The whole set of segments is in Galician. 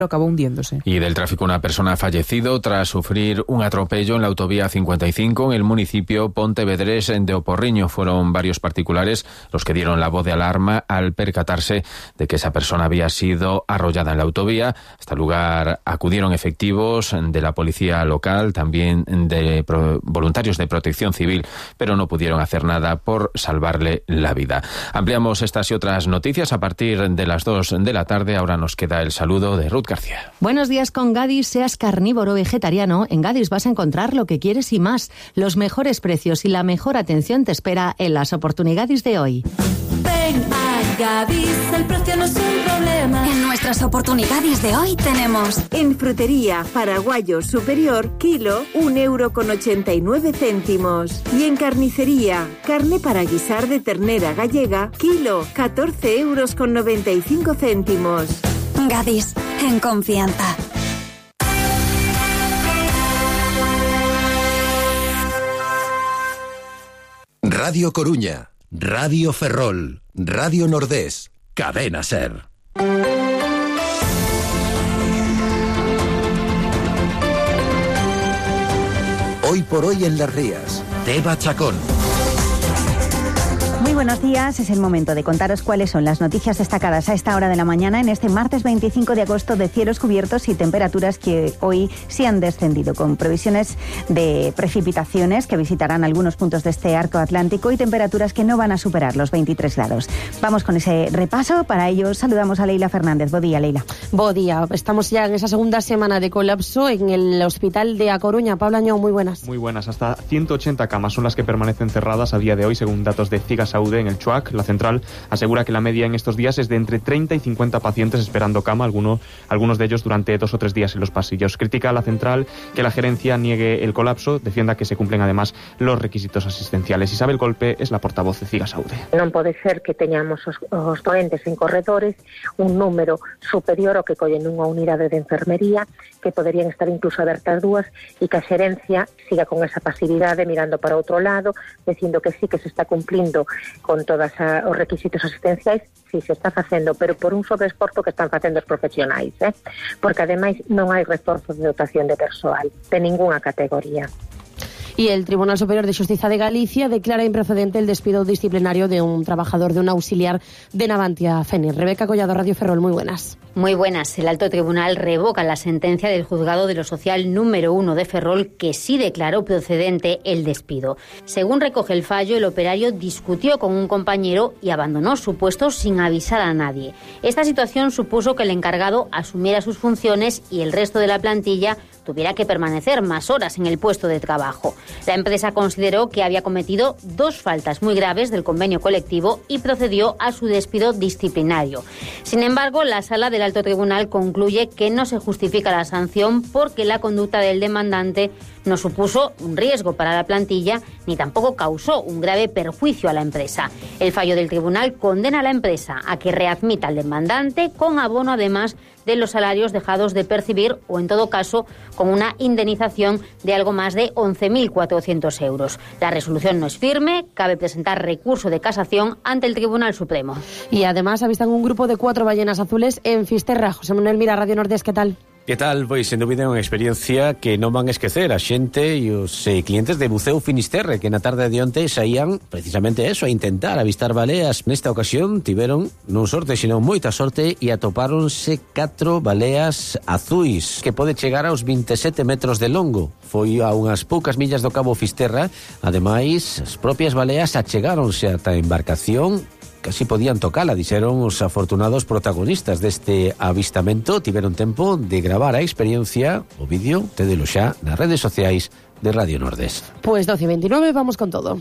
acabó hundiéndose. Y del tráfico, una persona ha fallecido tras sufrir un atropello en la autovía 55 en el municipio pontevedrés de Oporriño. Fueron varios particulares los que dieron la voz de alarma al percatarse de que esa persona había sido arrollada en la autovía. Hasta el lugar acudieron efectivos de la policía local, también de voluntarios de protección civil, pero no pudieron hacer nada por salvarle la vida. Ampliamos estas y otras noticias a partir de las 2 de la tarde. Ahora nos queda el saludo de Ruth García. Buenos días con Gadis, seas carnívoro o vegetariano, en Gadis vas a encontrar lo que quieres y más. Los mejores precios y la mejor atención te espera en las oportunidades de hoy. Ven a Gadis, el precio no es un problema. En nuestras oportunidades de hoy tenemos: en frutería, paraguayo superior, kilo, 1,89 €. Y en carnicería, carne para guisar de ternera gallega, kilo, 14,95 €. Gadis, en confianza. Radio Coruña, Radio Ferrol, Radio Nordés, Cadena Ser. Hoy por hoy en Las Rías, Teba Chacón. Muy buenos días, es el momento de contaros cuáles son las noticias destacadas a esta hora de la mañana en este martes 25 de agosto, de cielos cubiertos y temperaturas que hoy sí han descendido, con previsiones de precipitaciones que visitarán algunos puntos de este arco atlántico y temperaturas que no van a superar los 23 grados. Vamos con ese repaso, para ello saludamos a Leila Fernández. Buen día, Leila. Buen día, estamos ya en esa segunda semana de colapso en el hospital de A Coruña. Pablo Añón, muy buenas. Muy buenas, hasta 180 camas son las que permanecen cerradas a día de hoy, según datos de CIGA Saude en el Chuac. La central asegura que la media en estos días es de entre 30 y 50 pacientes esperando cama, algunos de ellos durante 2 o 3 días en los pasillos. Critica a la central que la gerencia niegue el colapso, defienda que se cumplen además los requisitos asistenciales. Isabel Golpe es la portavoz de CIGA Saude. Non pode ser que teñamos os doentes en corredores un número superior ao que collen nunha unidade de enfermería, que poderían estar incluso abertas dúas, e que a xerencia siga con esa pasividade mirando para outro lado, dicindo que sí que se está cumplindo con todos os requisitos asistenciais. Sí, se está facendo, pero por un sobreesforzo que están facendo os profesionais, porque ademais non hai reforzo de dotación de persoal de ningunha categoría. Y el Tribunal Superior de Justicia de Galicia declara improcedente el despido disciplinario de un trabajador de un auxiliar de Navantia Fenir. Rebeca Collado, Radio Ferrol, muy buenas. Muy buenas. El alto tribunal revoca la sentencia del juzgado de lo social número 1 de Ferrol, que sí declaró procedente el despido. Según recoge el fallo, el operario discutió con un compañero y abandonó su puesto sin avisar a nadie. Esta situación supuso que el encargado asumiera sus funciones y el resto de la plantilla tuviera que permanecer más horas en el puesto de trabajo. La empresa consideró que había cometido 2 faltas muy graves del convenio colectivo y procedió a su despido disciplinario. Sin embargo, la Sala del Alto Tribunal concluye que no se justifica la sanción porque la conducta del demandante no supuso un riesgo para la plantilla ni tampoco causó un grave perjuicio a la empresa. El fallo del tribunal condena a la empresa a que readmita al demandante con abono además de los salarios dejados de percibir o, en todo caso, con una indemnización de algo más de 11.400 euros. La resolución no es firme, cabe presentar recurso de casación ante el Tribunal Supremo. Y además avistan un grupo de 4 ballenas azules en Fisterra. José Manuel Mira, Radio Nordés, ¿qué tal? Que tal? Pois, sen dúbida, unha experiencia que non van a esquecer a xente e os clientes de Buceo Finisterre, que na tarde de onte saían precisamente eso, a intentar avistar baleas. Nesta ocasión tiveron non sorte, sino moita sorte, e atopáronse 4 baleas azuis, que pode chegar aos 27 metros de longo. Foi a unhas poucas millas do Cabo Fisterra. Ademais, as propias baleas achegáronse ata a embarcación, casi podían tocala, dixeron os afortunados protagonistas deste avistamento. Tiveron tempo de gravar a experiencia. O vídeo tédelo xa nas redes sociais de Radio Nordés. Pues 12:29, vamos con todo.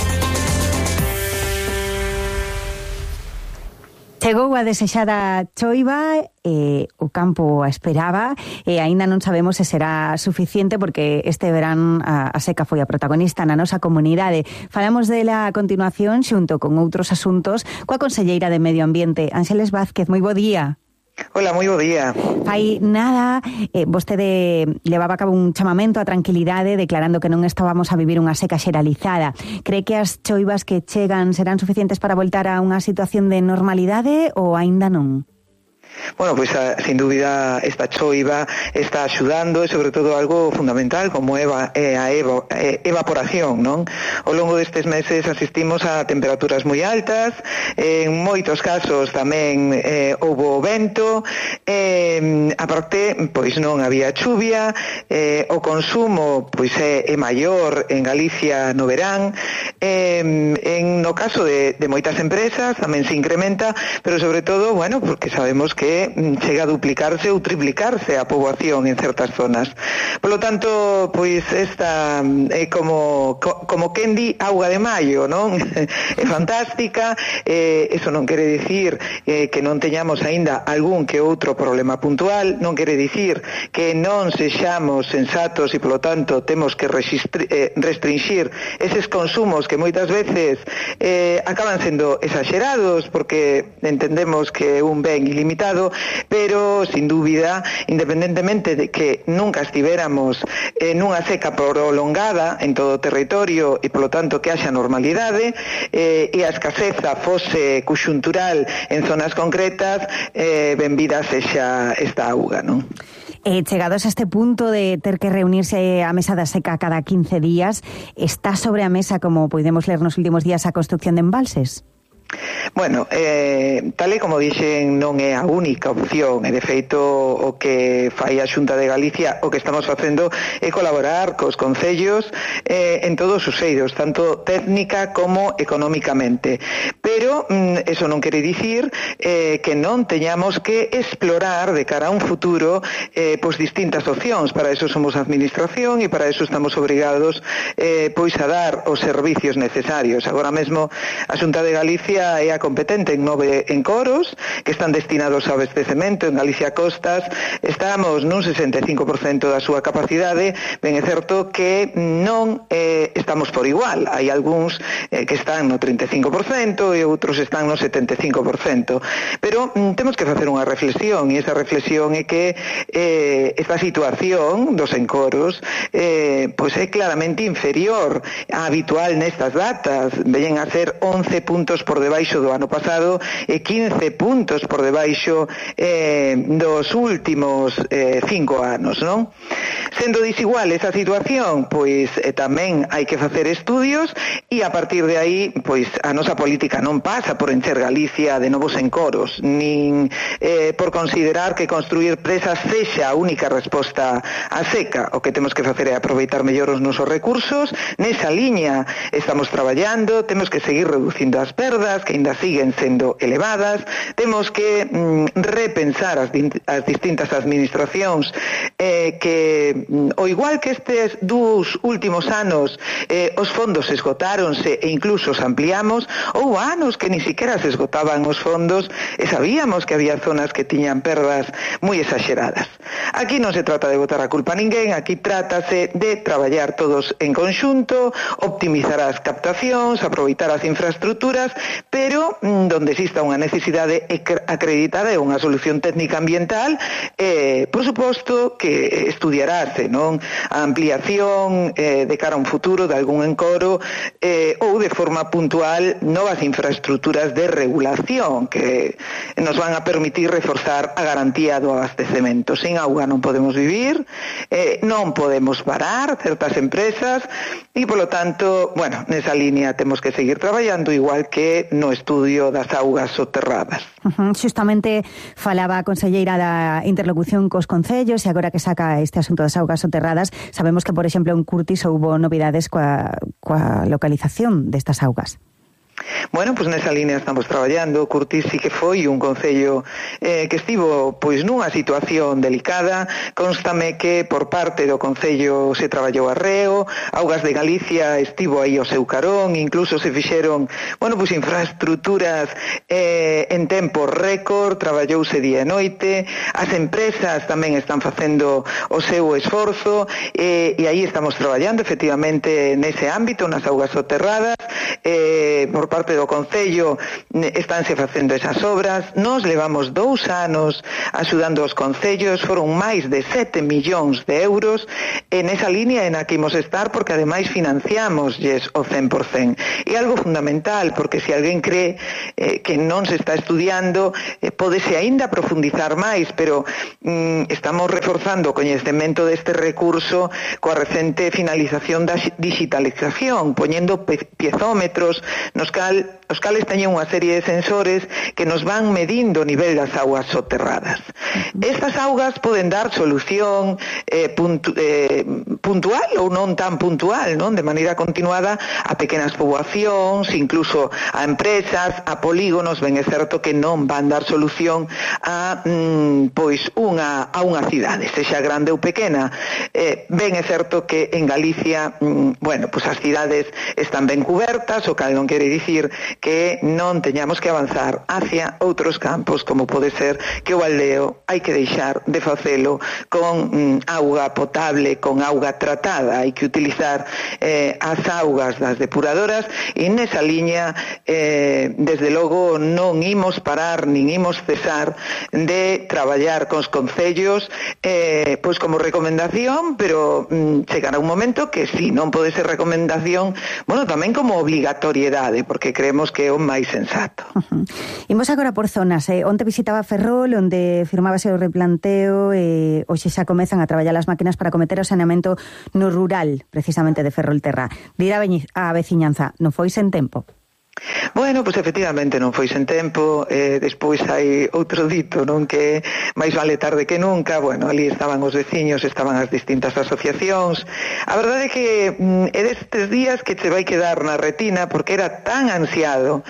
Chegou a desexada choiva, o campo a esperaba, e aínda non sabemos se será suficiente porque este verán a seca foi a protagonista na nosa comunidade. Falamos dela a continuación xunto con outros asuntos coa conselleira de Medio Ambiente, Ángeles Vázquez. Moi bo día. Hola, moi bo día. Fai nada, vostede levaba a cabo un chamamento á tranquilidade declarando que non estábamos a vivir unha seca xeralizada. Cree que as choivas que chegan serán suficientes para voltar a unha situación de normalidade ou aínda non? Bueno, pois sin dúbida esta choiva está axudando e sobre todo algo fundamental como é a evaporación, non? Ao longo destes meses asistimos a temperaturas moi altas, en moitos casos tamén houbo vento, a parte pois non había chuvia, o consumo pois é maior en Galicia no verán, no caso de moitas empresas tamén se incrementa, pero sobre todo, bueno, porque sabemos que chega a duplicarse ou triplicarse a poboación en certas zonas. Por lo tanto, pois esta é como quen di auga de maio, non? É fantástica, eso non quere dicir que non teñamos aínda algún que outro problema puntual, non quere dicir que non sexamos sensatos e, polo tanto, temos que restringir eses consumos que moitas veces acaban sendo exagerados porque entendemos que é un ben ilimitado, pero sin dúbida, independentemente de que nunca estivéramos nunha seca prolongada en todo o territorio e polo tanto que haxa normalidade e a escaseza fose conxuntural en zonas concretas, benvida sexa esta auga, non? Chegados a este punto de ter que reunirse a mesa da seca cada 15 días, está sobre a mesa, como podemos ler nos últimos días, a construcción de embalses? Bueno, tal e como dixen, non é a única opción, e de feito o que fai a Xunta de Galicia, o que estamos facendo é colaborar cos concellos en todos os eidos, tanto técnica como económicamente, pero eso non quere dicir que non teñamos que explorar de cara a un futuro pois distintas opcións. Para eso somos administración e para eso estamos obrigados pois a dar os servicios necesarios. Agora mesmo a Xunta de Galicia é a competente en 9 encoros que están destinados ao abastecemento. En Galicia Costas estamos nun 65% da súa capacidade. Ben é certo que non estamos por igual. Hai algúns que están no 35% e outros están no 75%. Pero temos que facer unha reflexión, e esa reflexión é que esta situación dos encoros pois é claramente inferior á habitual nestas datas. Veñen a ser 11 puntos por debaixo do ano pasado e 15 puntos por debaixo dos últimos 5 anos, non? Sendo desigual esa situación, pois tamén hai que facer estudios e a partir de aí, pois a nosa política non pasa por encher Galicia de novos encoros, nin por considerar que construir presas sexa a única resposta á seca. O que temos que facer é aproveitar mellor os nosos recursos. Nesa liña estamos traballando, temos que seguir reducindo as perdas, que ainda siguen sendo elevadas, temos que repensar as distintas administracións que, ao igual que estes dous últimos anos os fondos esgotáronse e incluso os ampliamos, ou anos que ni siquiera se esgotaban os fondos e sabíamos que había zonas que tiñan perdas moi exageradas. Aquí non se trata de botar a culpa a ninguén, aquí trátase de traballar todos en conxunto, optimizar as captacións, aproveitar as infraestructuras, pero donde exista unha necesidade acreditada e unha solución técnica ambiental, por suposto que estudiarase, non, a ampliación de cara a un futuro de algún encoro ou de forma puntual novas infraestructuras de regulación que nos van a permitir reforzar a garantía do abastecemento. Sin auga non podemos vivir, non podemos parar certas empresas e, polo tanto, bueno, nesa línea temos que seguir traballando, igual que no estudio das augas soterradas. Xustamente falaba a conselleira da interlocución cos concellos e agora que saca este asunto das augas soterradas, sabemos que, por exemplo, en Curtis houbo novidades coa localización destas augas. Bueno, pois nesa línea estamos traballando. Curtis sí que foi un concello que estivo pois nunha situación delicada. Constame que por parte do concello se traballou arreo, Augas de Galicia estivo aí ao seu carón, incluso se fixeron, bueno, pois infraestructuras en tempo récord, traballouse día e noite, as empresas tamén están facendo o seu esforzo e aí estamos traballando efectivamente nese ámbito, nas augas soterradas, porque por parte do Concello estánse facendo esas obras. Nos levamos 2 anos axudando os concellos, foron máis de 7 millóns de euros en esa línea en a que imos estar, porque ademais financiámoslles o 100%. E algo fundamental, porque se alguén cree que non se está estudiando, pódese aínda profundizar máis, pero estamos reforzando o coñecemento deste recurso coa recente finalización da digitalización, poñendo piezómetros os cales teñen unha serie de sensores que nos van medindo o nivel das augas soterradas. Estas augas poden dar solución puntual ou non tan puntual, non? De maneira continuada a pequenas poboacións, incluso a empresas, a polígonos. Ben é certo que non van dar solución a unha cidade, sexa grande ou pequena. Ben é certo que en Galicia, as cidades están ben cubertas, o cal non quere dicir que non teñamos que avanzar hacia outros campos, como pode ser que o aldeo hai que deixar de facelo con auga potable, con auga tratada. Hai que utilizar as augas das depuradoras, e nesa liña desde logo non imos parar nin imos cesar de traballar cos concellos como recomendación, pero chegará un momento que si non pode ser recomendación, tamén como obligatoriedade, porque creemos que é o máis sensato. Imos agora por zonas. Onte visitaba Ferrol, onde firmábase o replanteo, hoxe xa comezan a traballar as máquinas para cometer o saneamento no rural, precisamente de Ferrolterra. Dirá a veciñanza, non foi sen tempo? Efectivamente non foi sen tempo. Despois hai outro dito, non, que máis vale tarde que nunca. Ali estaban os veciños, estaban as distintas asociacións. A verdade é que é destes días que che vai quedar na retina, porque era tan ansiado.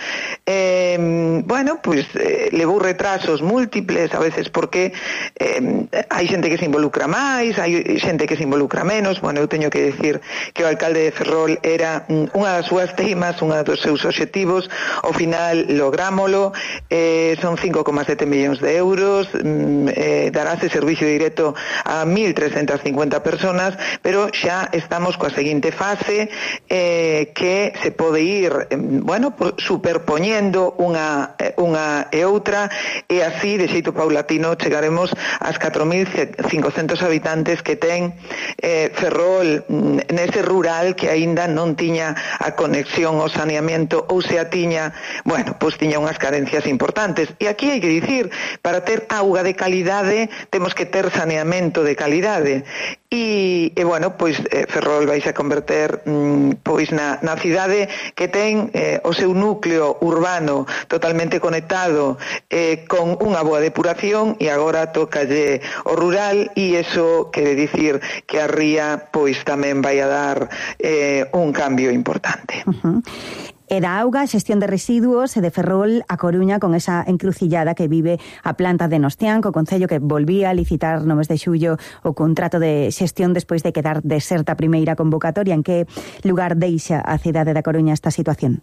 Levou retrasos múltiples, a veces porque hai xente que se involucra máis, hai xente que se involucra menos. Eu teño que decir que o alcalde de Ferrol era unha das súas teimas, unha dos seus obxectivos. Ao final lográmolo, son 5,7 millóns de euros, daráse servicio directo a 1.350 personas, pero xa estamos coa seguinte fase, que se pode ir superpoñendo unha e outra, e así de xeito paulatino chegaremos ás 4.500 habitantes que ten Ferrol nese rural que aínda non tiña a conexión ao saneamento, ou se a tiña, tiña unhas carencias importantes. E aquí hai que dicir, para ter auga de calidade temos que ter saneamento de calidade. E Ferrol vai a converter na cidade que ten o seu núcleo urbano totalmente conectado, con unha boa depuración, e agora tócalle o rural, e iso quere dicir que a ría tamén vai a dar un cambio importante. E da auga, xestión de residuos, e de Ferrol a Coruña, con esa encrucillada que vive a planta de Nostián, co Concello que volvía a licitar no mes de xullo o contrato de xestión despois de quedar deserta a primeira convocatoria. En que lugar deixa a cidade da Coruña esta situación?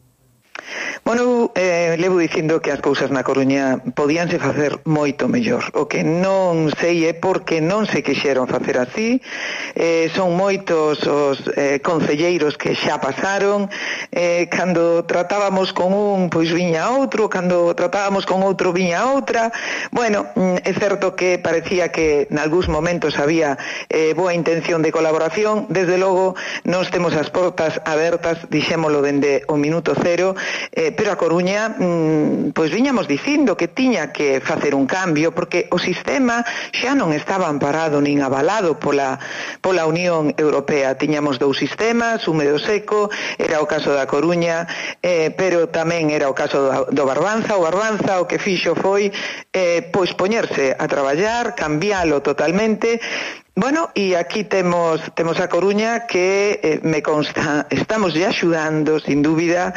Levo dicindo que as cousas na Coruña podíanse facer moito mellor. O que non sei é porque non se quixeron facer así. Son moitos os concelleiros que xa pasaron. Cando tratábamos con un, viña outro. Cando tratábamos con outro, viña outra. É certo que parecía que nalgúns momentos había boa intención de colaboración. Desde logo, nos temos as portas abertas, dixémolo dende o minuto cero, pero a Coruña viñamos dicindo que tiña que facer un cambio, porque o sistema xa non estaba amparado nin avalado pola Unión Europea. Tiñamos 2 sistemas, húmedo seco, era o caso da Coruña, pero tamén era o caso do Barbanza. O Barbanza o que fixo foi poñerse a traballar, cambialo totalmente. E aquí temos a Coruña que, me consta, estamos ya axudando, sin dúbida.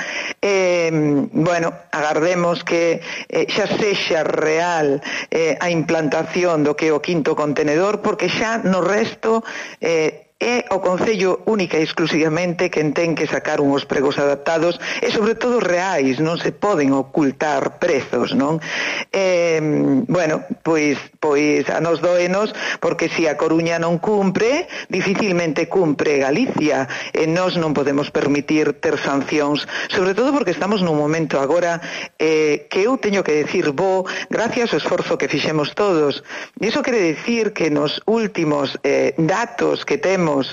Agardemos que xa sexa real a implantación do que é o 5º contenedor, porque xa no resto é o Concello única e exclusivamente quen ten que sacar unhos pregos adaptados e sobre todo reais, non se poden ocultar prezos, non? Bueno, pois a nos doenos, porque se a Coruña non cumpre, dificilmente cumpre Galicia, e nós non podemos permitir ter sancións, sobre todo porque estamos nun momento agora que eu teño que decir gracias ao esforzo que fixemos todos. E iso quere decir que nos últimos datos que temos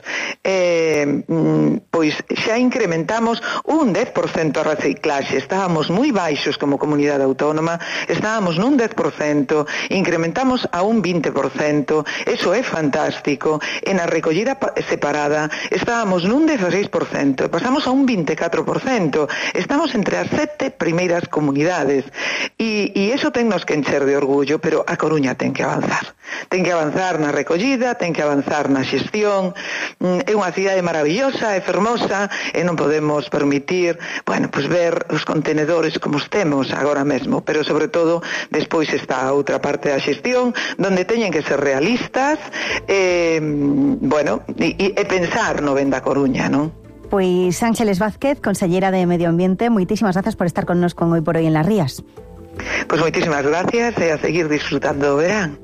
pois xa incrementamos un 10% a reciclaxe. Estábamos moi baixos como comunidade autónoma, estábamos nun 10%, incrementamos a un 20%, eso é fantástico. En a recollida separada estábamos nun 16%, pasamos a un 24%, estamos entre as 7 primeiras comunidades, e eso tennos que encher de orgullo, pero a Coruña ten que avanzar na recollida, ten que avanzar na xestión. É unha cidade maravillosa, é fermosa, e non podemos permitir, bueno, pues ver os contenedores como estemos agora mesmo, pero sobre todo despois está a outra parte da xestión, donde teñen que ser realistas, bueno, e pensar no ben da Coruña, non? Pois Ángeles Vázquez, consellera de Medio Ambiente, moitísimas grazas por estar connosco Hoy por Hoy en Las Rías. Pois moitísimas gracias e a seguir disfrutando do verán.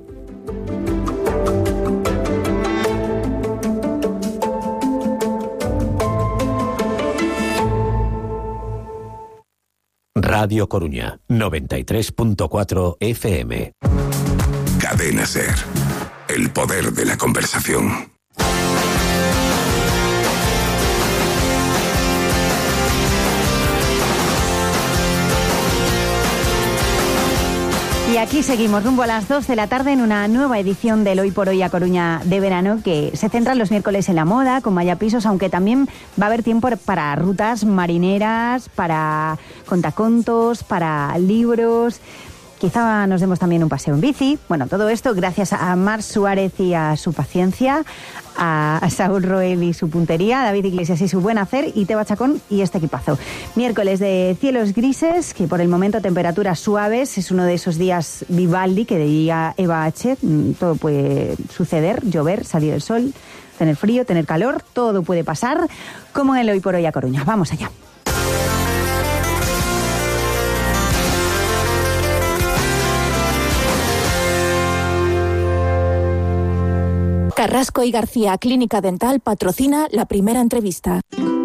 Radio Coruña, 93.4 FM. Cadena SER. El poder de la conversación. Y aquí seguimos rumbo a las 2 de la tarde en una nueva edición del Hoy por Hoy a Coruña de verano, que se centra los miércoles en la moda, con Maya Pisos, aunque también va a haber tiempo para rutas marineras, para contacontos, para libros. Quizá nos demos también un paseo en bici. Bueno, todo esto gracias a Mar Suárez y a su paciencia, a Saúl Roel y su puntería, a David Iglesias y su buen hacer, y Teba Chacón y este equipazo. Miércoles de cielos grises, que por el momento temperaturas suaves, es uno de esos días Vivaldi que diría Eva H. Todo puede suceder, llover, salir el sol, tener frío, tener calor, todo puede pasar, como en el Hoy por Hoy a Coruña. Vamos allá. Carrasco y García Clínica Dental patrocina la primera entrevista.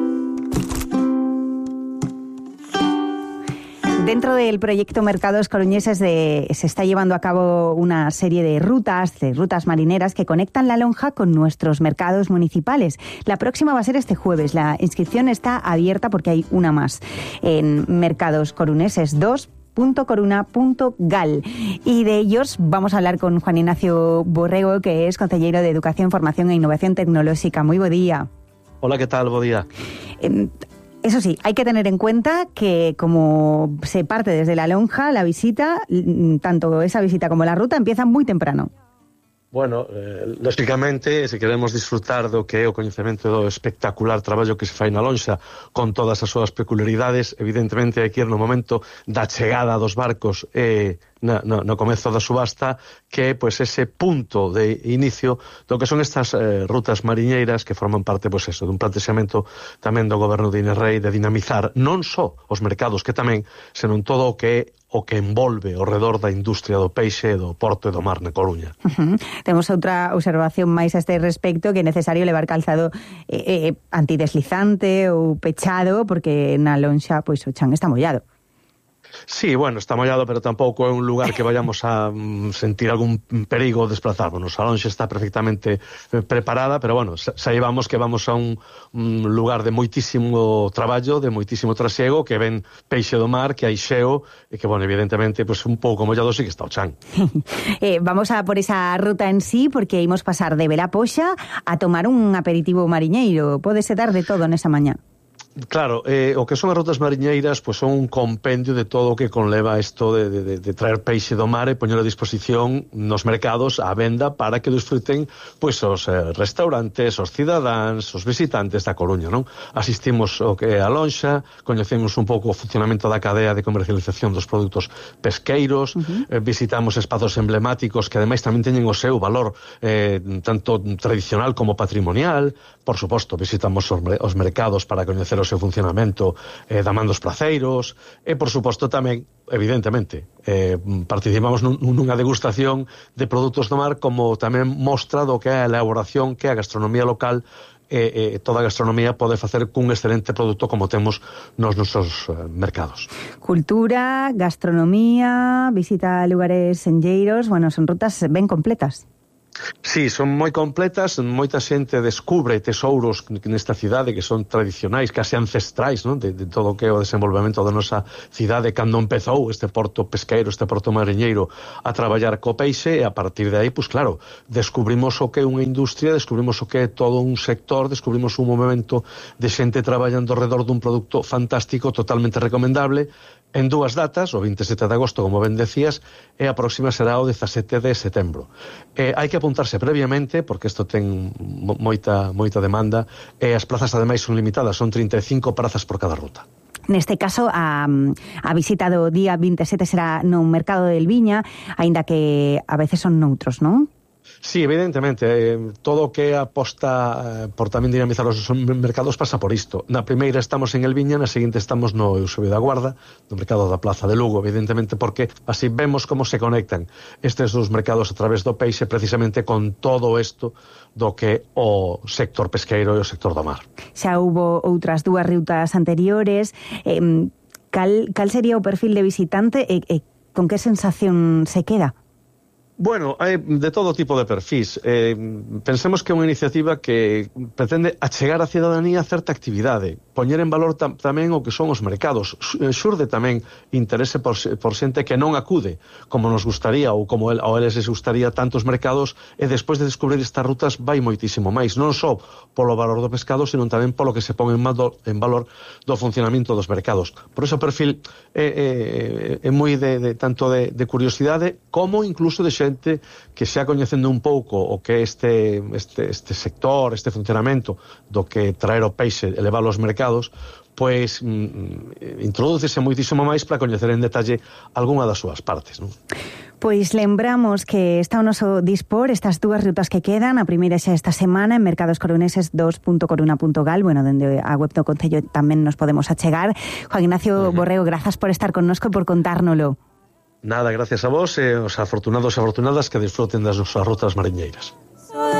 Dentro del proyecto Mercados Coruñeses se está llevando a cabo una serie de rutas marineras que conectan La Lonja con nuestros mercados municipales. La próxima va a ser este jueves. La inscripción está abierta porque hay una más en Mercados Coruñeses 2.coruna.gal, y de ellos vamos a hablar con Juan Ignacio Borrego, que es consellero de Educación, Formación e Innovación Tecnológica. Muy buen día. Hola, ¿qué tal? Buen día. Eso sí, hay que tener en cuenta que como se parte desde La Lonja, la visita, tanto esa visita como la ruta, empiezan muy temprano. Bueno, lógicamente, se queremos disfrutar do que é o coñecemento do espectacular traballo que se fai na Lonxa con todas as súas peculiaridades, evidentemente hai que ir no momento da chegada dos barcos e no comezo da subasta, que é pois ese punto de inicio do que son estas rutas mariñeiras que forman parte pois eso, dun plantexamento tamén do goberno de Inés Rei de dinamizar non só os mercados que tamén, senón todo o que é o que envolve ao redor da industria do peixe, do porto e do mar na Coruña. Temos outra observación máis a este respecto, que é necesario levar calzado antideslizante ou pechado, porque na Lonxa pois o chan está mollado. Sí, bueno, está mollado, pero tampouco é un lugar que vayamos a sentir algún perigo desplazarnos. A Lonxa está perfectamente preparada, pero bueno, saibamos que vamos a un lugar de moitísimo traballo, de moitísimo trasiego, que ven peixe do mar, que hai xeo, e que, bueno, evidentemente, pues, un pouco mollado sí que está o chan. Vamos a por esa ruta en sí, porque imos pasar de Vela Poxa a tomar un aperitivo mariñeiro. Pódese dar de todo nesa mañá. Claro, o que son as rutas mariñeiras pois son un compendio de todo o que conleva isto de traer peixe do mar e poñer a disposición nos mercados á venda para que disfruten pois os restaurantes, os cidadáns, os visitantes da Coruña, non? Asistimos ao que é a lonxa, coñecemos un pouco o funcionamento da cadea de comercialización dos produtos pesqueiros, visitamos espazos emblemáticos que ademais tamén teñen o seu valor tanto tradicional como patrimonial. Por suposto, visitamos os mercados para coñecer o seu funcionamento da man dos praceiros e, por suposto, tamén, evidentemente, participamos nunha degustación de produtos do mar como tamén mostra do que é a elaboración que a gastronomía local toda a gastronomía pode facer cun excelente produto como temos nos nosos mercados. Cultura, gastronomía, visita a lugares senlleiros, bueno, son rutas ben completas. Sí, son moi completas, moita xente descubre tesouros nesta cidade que son tradicionais, case ancestrais, non? De todo o que é o desenvolvemento da nosa cidade cando empezou este porto pesqueiro, este porto mariñeiro a traballar co peixe, e a partir de aí, pois claro, descubrimos o que é unha industria, descubrimos o que é todo un sector, descubrimos un movimento de xente traballando ao redor dun produto fantástico, totalmente recomendable, en 2 datas, o 27 de agosto, como ben decías, e a próxima será o 17 de setembro. Hai que apuntarse previamente, porque isto ten moita demanda, e as plazas ademais son limitadas, son 35 prazas por cada ruta. Neste caso, a visita do día 27 será no Mercado del Viña, aínda que a veces son noutros, non? Sí, evidentemente, todo o que aposta por tamén dinamizar os mercados pasa por isto. Na primeira estamos en El Viña, na seguinte estamos no Eusebio da Guarda, no mercado da Plaza de Lugo, evidentemente, porque así vemos como se conectan estes dos mercados a través do peixe, precisamente con todo isto do que o sector pesqueiro e o sector do mar. Xa hubo outras 2 rutas anteriores. Cal sería o perfil de visitante e con que sensación se queda? Bueno, hai de todo tipo de perfis. Pensemos que é unha iniciativa que pretende achegar á cidadanía certa actividade, poñer en valor tamén o que son os mercados. Xurde tamén interese por xente que non acude como nos gustaría ou como a eles les gustaría tantos mercados, e despois de descubrir estas rutas vai moitísimo máis, non só polo valor do pescado, sino tamén polo que se pon en valor do funcionamento dos mercados. Por eso o perfil é moi tanto de curiosidade como incluso de xente que xa coñecendo un pouco o que é este sector, este funcionamento do que traer o peixe e leválo aos mercados, pois introdúcese moitísimo máis para coñecer en detalle algunha das súas partes, non? Pois lembramos que está o noso dispor estas 2 rutas que quedan, a primeira xa esta semana en Mercados Coruneses 2.coruna.gal, bueno, dende a web do Concello tamén nos podemos achegar. Juan Ignacio Borrego, grazas por estar connosco e por contárnolo. Nada, gracias a vos e os afortunados e afortunadas que disfruten das nosas rutas mariñeiras.